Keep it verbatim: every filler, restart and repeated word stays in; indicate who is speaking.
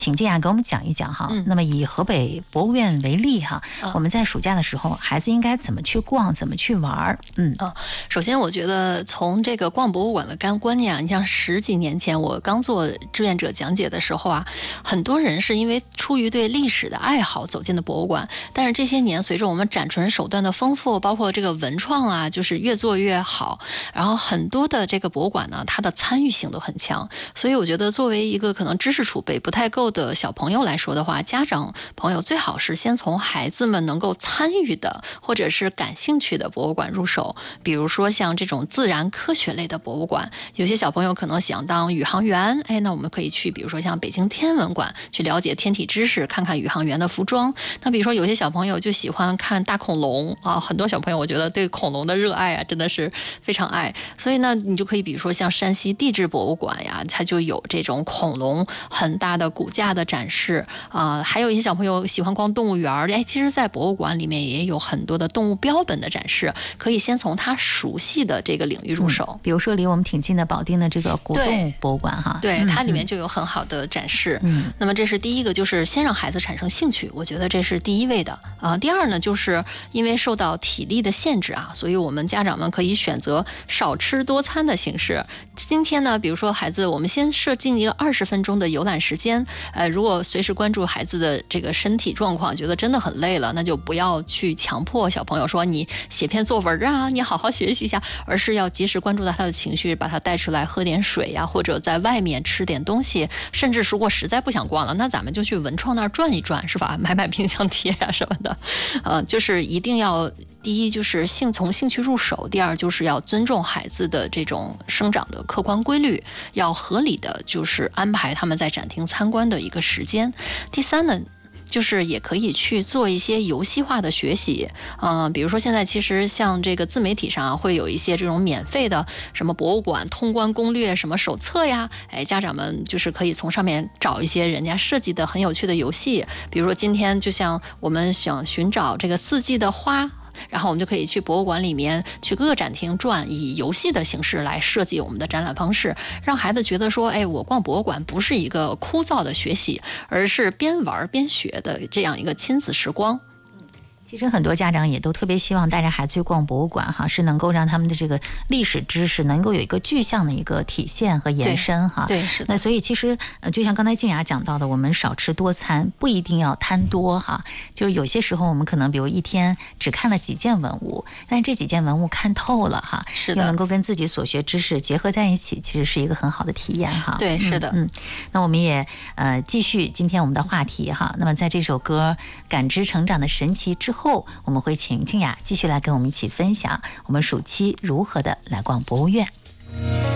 Speaker 1: 请静雅给我们讲一讲哈。
Speaker 2: 嗯、
Speaker 1: 那么以河北博物院为例哈、嗯，我们在暑假的时候，孩子应该怎么去逛，怎么去玩？嗯
Speaker 2: 啊、哦，首先我觉得从这个逛博物馆的干观念啊，你像十几年前我刚做志愿者讲解的时候啊，很多人是因为出于对历史的爱好走进的博物馆，但是这些年随着我们展陈手段的丰富，包括这个文创啊，就是越做越好，然后很多的这个博物馆呢，它的参与性都很强，所以我觉得作为一个可能知识储备不太够的小朋友来说的话，家长朋友最好是先从孩子们能够参与的或者是感兴趣的博物馆入手，比如说像这种自然科学类的博物馆，有些小朋友可能想当宇航员，哎，那我们可以去比如说像北京天文馆去了解天体知识，看看宇航员的服装。那比如说有些小朋友就喜欢看大恐龙啊，很多小朋友我觉得对恐龙的热爱啊真的是非常爱，所以呢你就可以比如说像山西地质博物馆呀，它就有这种恐龙很大的骨架的展示啊、呃，还有一些小朋友喜欢逛动物园，哎，其实在博物馆里面也有很多的动物标本的展示，可以先从他熟悉的这个领域入手、
Speaker 1: 嗯、比如说离我们挺近的保定的这个古动博物馆哈，
Speaker 2: 对，它里面就有很好的展示。嗯，那么这是第一个，就是先让孩子产生兴趣，我觉得这是第一位的啊。第二呢，就是因为受到体力的限制啊，所以我们家长们可以选择少吃多餐的形式。今天呢，比如说孩子，我们先设定一个二十分钟的游览时间，呃，如果随时关注孩子的这个身体状况，觉得真的很累了，那就不要去强迫小朋友说你写篇作文啊，你好好学习一下，而是要及时关注到他的情绪，把他带出来喝点水呀、啊，或者在外面吃点东西，甚至如果实在不想逛了，那咱们就去文创那儿转一转，是吧？买买冰箱贴啊什么的，呃，就是一定要。第一就是兴从兴趣入手，第二就是要尊重孩子的这种生长的客观规律，要合理的就是安排他们在展厅参观的一个时间。第三呢，就是也可以去做一些游戏化的学习，嗯、呃，比如说现在其实像这个自媒体上、啊、会有一些这种免费的什么博物馆通关攻略什么手册呀，哎，家长们就是可以从上面找一些人家设计的很有趣的游戏，比如说今天就像我们想寻找这个四季的花。然后我们就可以去博物馆里面去各个展厅转，以游戏的形式来设计我们的展览方式，让孩子觉得说，哎，我逛博物馆不是一个枯燥的学习，而是边玩边学的这样一个亲子时光。
Speaker 1: 其实很多家长也都特别希望带着孩子去逛博物馆哈，是能够让他们的这个历史知识能够有一个具象的一个体现和延伸哈。
Speaker 2: 对，是的。
Speaker 1: 那所以其实呃，就像刚才静雅讲到的，我们少吃多餐，不一定要贪多哈。就有些时候我们可能比如一天只看了几件文物，但这几件文物看透了哈，
Speaker 2: 是的，
Speaker 1: 又能够跟自己所学知识结合在一起，其实是一个很好的体验哈。
Speaker 2: 对，是的。
Speaker 1: 嗯，嗯那我们也呃继续今天我们的话题哈。那么在这首歌《感知成长的神奇》之后。后我们会请静雅继续来跟我们一起分享我们暑期如何的来逛博物院。